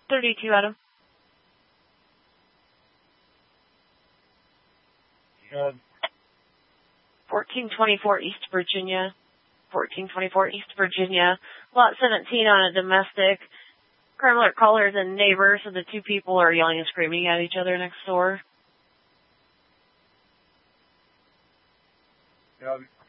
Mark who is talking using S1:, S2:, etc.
S1: 32, Adam.
S2: Good.
S1: 1424 East Virginia. 1424 East Virginia. Lot 17 on a domestic. Crime alert callers and neighbors, so the two people are yelling and screaming at each other next door.
S2: Good.